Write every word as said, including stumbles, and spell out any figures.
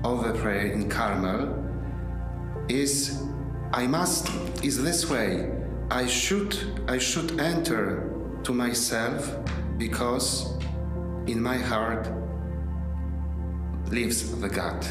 of the prayer in Carmel is I must is this way. I should I should enter to myself, because in my heart lives the God.